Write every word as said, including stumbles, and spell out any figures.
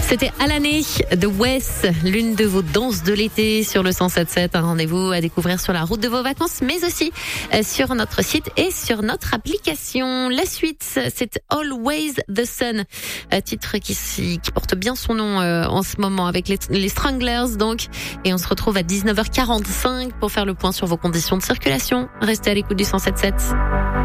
C'était à l'année de Wes, l'une de vos danses de l'été sur le cent sept sept. Un rendez-vous à découvrir sur la route de vos vacances, mais aussi sur notre site et sur notre application. La suite, c'est Always the Sun, titre qui, qui porte bien son nom en ce moment avec les, les Stranglers donc. Et on se retrouve à dix-neuf heures quarante-cinq pour faire le point sur vos conditions de circulation. Restez à l'écoute du cent sept sept.